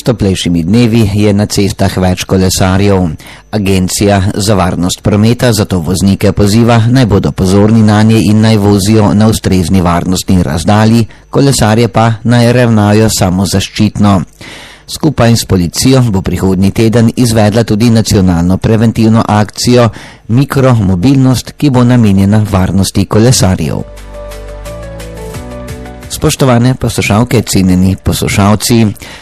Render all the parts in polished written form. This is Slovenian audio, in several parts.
toplejšimi dnevi je na cestah več kolesarjev. Agencija za varnost prometa zato voznike poziva, naj bodo pozorni nanje in naj vozijo na ustrezni varnostni razdalji, kolesarje pa naj ravnajo samozaščitno. Skupaj s policijo bo prihodnji teden izvedla tudi nacionalno preventivno akcijo Mikromobilnost, ki bo namenjena varnosti kolesarjev. Spoštovane poslušalke, cenjeni poslušalci,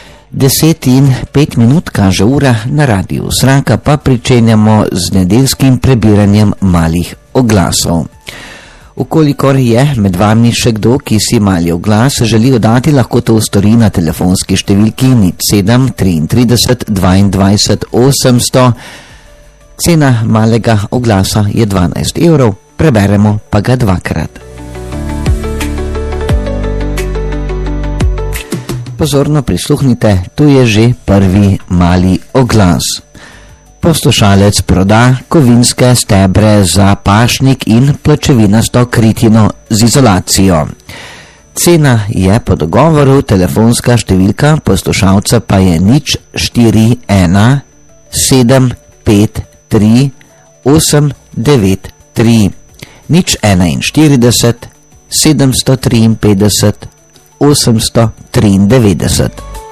10:05 kaže ura, na Radiu Sraka pa pričenjamo z nedeljskim prebiranjem malih oglasov. Ukolikor je med vami še kdo, ki si mali oglas želi oddati, lahko to stori na telefonski številki 07 33 22 800. Cena malega oglasa je 12 evrov, preberemo pa ga dvakrat. Pozorno prisluhnite, tu je že prvi mali oglas. Poslušalec proda kovinske stebre za pašnik in pločevinasto kritino z izolacijo. Cena je po dogovoru, telefonska številka poslušalca pa je 041 753 893 041 753 893.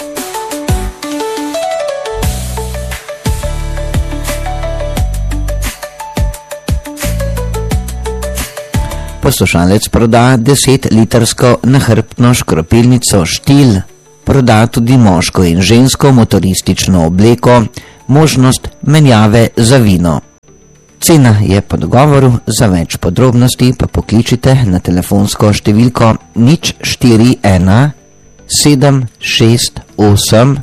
Poslušalec proda 10-litrsko nahrbtno škropilnico Štil, proda tudi moško in žensko motoristično obleko, možnost menjave za vino. Cena je po dogovoru, za več podrobnosti pa pokličite na telefonsko številko 041 768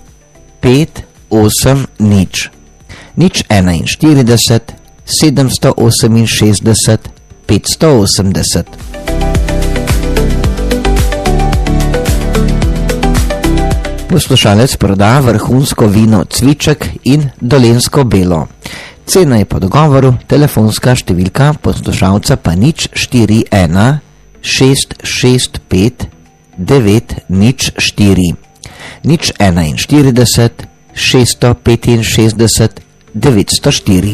580 041 768 580. Poslušalec proda vrhunsko vino Cviček in dolensko belo. Cena je po dogovoru, telefonska številka poslušalca pa 041 665 904 041 665 904.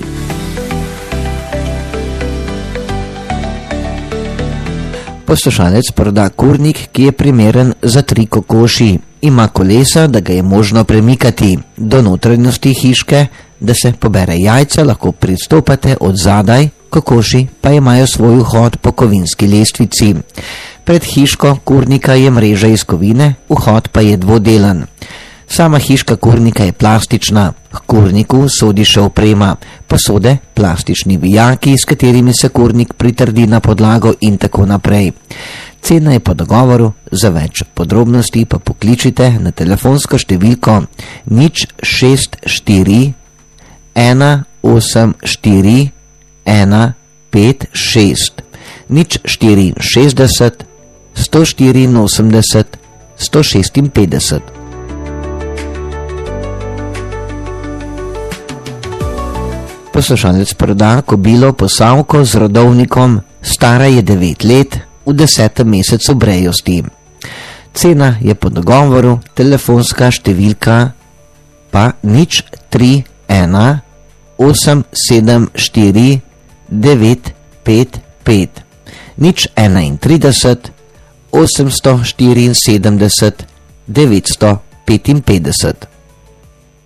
Poslušalec proda kurnik, ki je primeren za 3 kokoši. Ima kolesa, da ga je možno premikati do notranjosti hiške, da se pobere jajca, lahko pristopate od zadaj, kokoši pa imajo svoj vhod po kovinski lestvici. Pred hiško kurnika je mreža iz kovine, vhod pa je dvodelen. Sama hiška kurnika je plastična, k kurniku sodi še oprema, posode, plastični vijaki, s katerimi se kurnik pritrdi na podlago in tako naprej. Cena je po dogovoru, za več podrobnosti pa pokličite na telefonsko številko 064 184 156 064 184 156. Poslušalec proda kobilo posavko z rodovnikom, stara je 9 let, v 10. mesecu brejosti. Cena je po dogovoru, telefonska številka pa 031 874 955 031 874 955.